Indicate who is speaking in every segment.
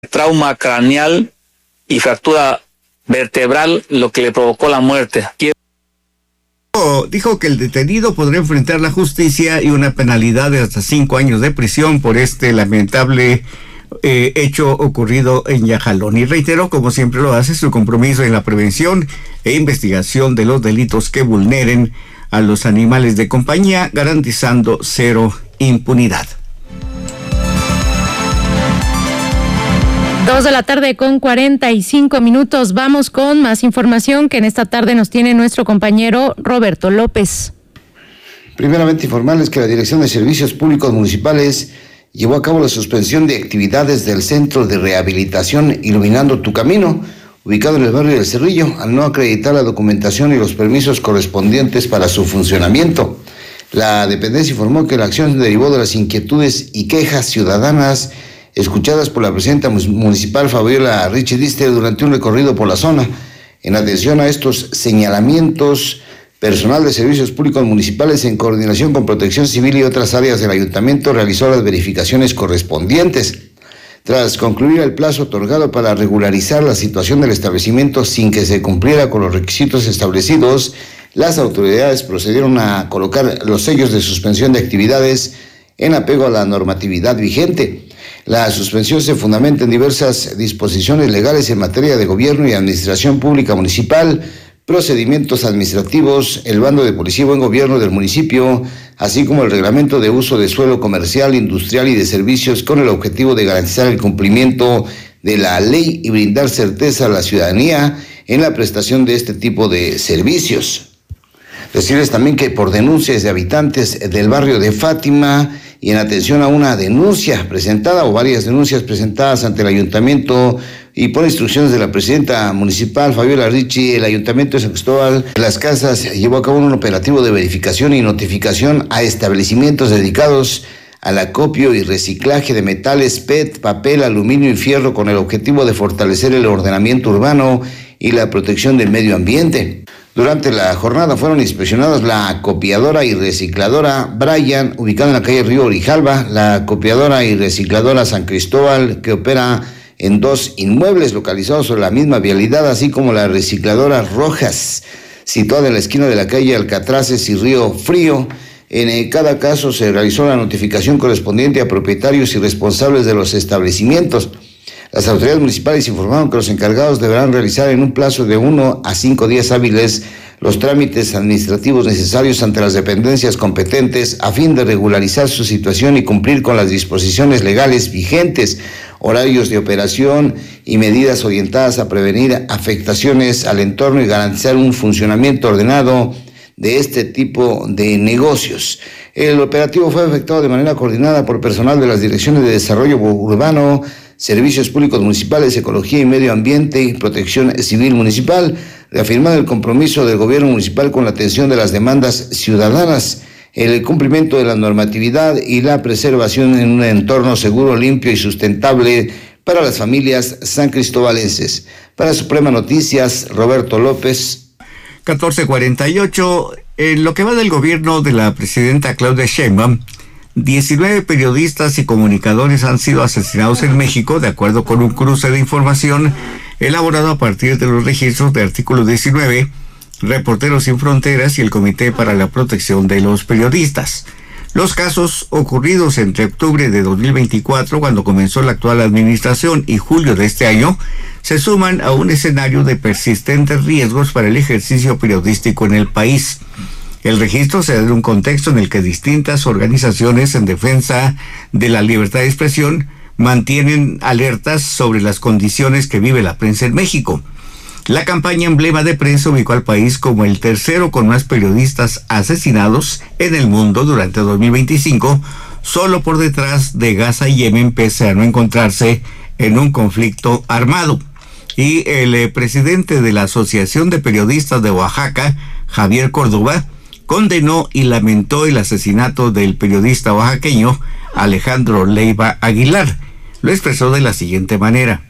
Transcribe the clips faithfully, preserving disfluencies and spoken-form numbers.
Speaker 1: trauma craneal y fractura vertebral, lo que le provocó la muerte.
Speaker 2: Dijo que el detenido podrá enfrentar la justicia y una penalidad de hasta cinco años de prisión por este lamentable eh, hecho ocurrido en Yajalón. Y reiteró, como siempre lo hace, su compromiso en la prevención e investigación de los delitos que vulneren a los animales de compañía, garantizando cero impunidad.
Speaker 3: Dos de la tarde con cuarenta y cinco minutos. Vamos con más información que en esta tarde nos tiene nuestro compañero Roberto López.
Speaker 4: Primeramente informarles que la Dirección de Servicios Públicos Municipales llevó a cabo la suspensión de actividades del Centro de Rehabilitación Iluminando tu Camino, ubicado en el barrio del Cerrillo, al no acreditar la documentación y los permisos correspondientes para su funcionamiento. La dependencia informó que la acción derivó de las inquietudes y quejas ciudadanas escuchadas por la presidenta municipal Fabiola Richie Dister durante un recorrido por la zona. En atención a estos señalamientos, personal de Servicios Públicos Municipales, en coordinación con Protección Civil y otras áreas del ayuntamiento, realizó las verificaciones correspondientes. Tras concluir el plazo otorgado para regularizar la situación del establecimiento sin que se cumpliera con los requisitos establecidos, las autoridades procedieron a colocar los sellos de suspensión de actividades en apego a la normatividad vigente. La suspensión se fundamenta en diversas disposiciones legales en materia de gobierno y administración pública municipal, procedimientos administrativos, el bando de policía y buen gobierno del municipio, así como el reglamento de uso de suelo comercial, industrial y de servicios, con el objetivo de garantizar el cumplimiento de la ley y brindar certeza a la ciudadanía en la prestación de este tipo de servicios. Decirles también que por denuncias de habitantes del barrio de Fátima y en atención a una denuncia presentada o varias denuncias presentadas ante el ayuntamiento y por instrucciones de la presidenta municipal Fabiola Richie, el ayuntamiento de San Cristóbal de las Casas llevó a cabo un operativo de verificación y notificación a establecimientos dedicados al acopio y reciclaje de metales P E T, papel, aluminio y fierro, con el objetivo de fortalecer el ordenamiento urbano y la protección del medio ambiente. Durante la jornada fueron inspeccionadas la copiadora y recicladora Brian, ubicada en la calle Río Grijalva, la copiadora y recicladora San Cristóbal, que opera en dos inmuebles localizados sobre la misma vialidad, así como la recicladora Rojas, situada en la esquina de la calle Alcatraces y Río Frío. En cada caso se realizó la notificación correspondiente a propietarios y responsables de los establecimientos. Las autoridades municipales informaron que los encargados deberán realizar en un plazo de uno a cinco días hábiles los trámites administrativos necesarios ante las dependencias competentes a fin de regularizar su situación y cumplir con las disposiciones legales vigentes, horarios de operación y medidas orientadas a prevenir afectaciones al entorno y garantizar un funcionamiento ordenado de este tipo de negocios. El operativo fue efectuado de manera coordinada por personal de las Direcciones de Desarrollo Urbano, Servicios Públicos Municipales, Ecología y Medio Ambiente y Protección Civil Municipal, reafirmando el compromiso del gobierno municipal con la atención de las demandas ciudadanas, el cumplimiento de la normatividad y la preservación en un entorno seguro, limpio y sustentable para las familias san cristobalenses. Para Suprema Noticias, Roberto López.
Speaker 2: catorce cuarenta y ocho, en lo que va del gobierno de la presidenta Claudia Sheinbaum, diecinueve periodistas y comunicadores han sido asesinados en México, de acuerdo con un cruce de información elaborado a partir de los registros de artículo diecinueve, Reporteros Sin Fronteras y el Comité para la Protección de los Periodistas. Los casos ocurridos entre octubre de dos mil veinticuatro, cuando comenzó la actual administración, y julio de este año, se suman a un escenario de persistentes riesgos para el ejercicio periodístico en el país. El registro se da en un contexto en el que distintas organizaciones en defensa de la libertad de expresión mantienen alertas sobre las condiciones que vive la prensa en México. La campaña Emblema de Prensa ubicó al país como el tercero con más periodistas asesinados en el mundo durante dos mil veinticinco, solo por detrás de Gaza y Yemen, pese a no encontrarse en un conflicto armado. Y el eh, presidente de la Asociación de Periodistas de Oaxaca, Javier Córdoba, condenó y lamentó el asesinato del periodista oaxaqueño Alejandro Leiva Aguilar. Lo expresó de la siguiente manera.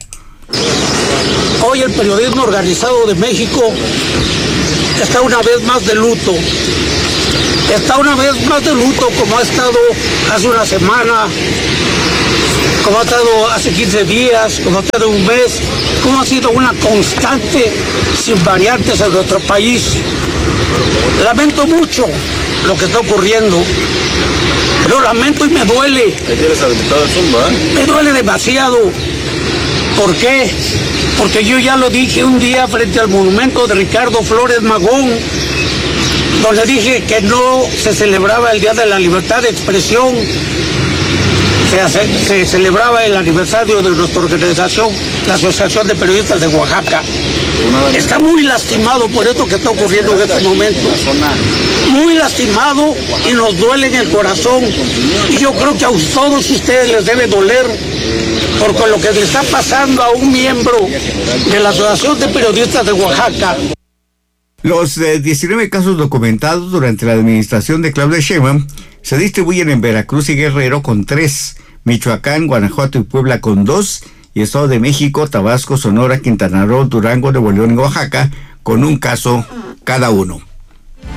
Speaker 5: Hoy el periodismo organizado de México está una vez más de luto. está una vez más de luto, como ha estado hace una semana, como ha estado hace quince días, como ha estado un mes, como ha sido una constante sin variantes en nuestro país. Lamento mucho lo que está ocurriendo. Lo lamento y me duele. Me duele demasiado. ¿Por qué? Porque yo ya lo dije un día frente al monumento de Ricardo Flores Magón, donde dije que no se celebraba el Día de la Libertad de Expresión, se, hace, se celebraba el aniversario de nuestra organización, la Asociación de Periodistas de Oaxaca. Está muy lastimado por esto que está ocurriendo en este momento. Muy lastimado y nos duele en el corazón. Y yo creo que a todos ustedes les debe doler por lo que le está pasando a un miembro de la Asociación de Periodistas de Oaxaca.
Speaker 2: Los eh, diecinueve casos documentados durante la administración de Claudia Sheinbaum se distribuyen en Veracruz y Guerrero con tres, Michoacán, Guanajuato y Puebla con dos, y Estado de México, Tabasco, Sonora, Quintana Roo, Durango, Nuevo León y Oaxaca con un caso cada uno.